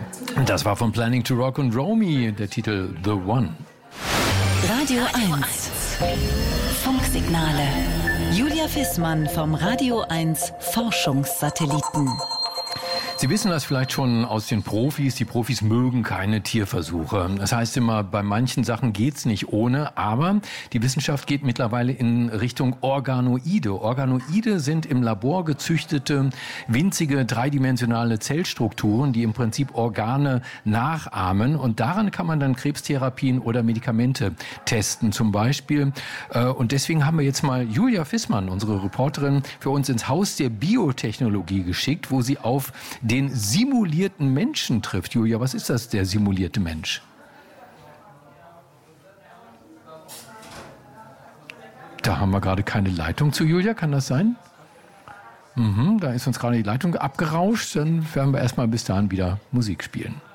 Das war von Planning to Rock und Romy, der Titel The One. Radio 1. Funksignale. Julia Fissmann vom Radio 1 Forschungssatelliten. Sie wissen das vielleicht schon aus den Profis. Die Profis mögen keine Tierversuche. Das heißt immer, bei manchen Sachen geht's nicht ohne. Aber die Wissenschaft geht mittlerweile in Richtung Organoide. Organoide sind im Labor gezüchtete, winzige, dreidimensionale Zellstrukturen, die im Prinzip Organe nachahmen. Und daran kann man dann Krebstherapien oder Medikamente testen zum Beispiel. Und deswegen haben wir jetzt mal Julia Fissmann, unsere Reporterin, für uns ins Haus der Biotechnologie geschickt, wo sie auf den simulierten Menschen trifft. Julia, was ist das, der simulierte Mensch? Da haben wir gerade keine Leitung zu Julia, kann das sein? Da ist uns gerade die Leitung abgerauscht. Dann werden wir erstmal bis dahin wieder Musik spielen.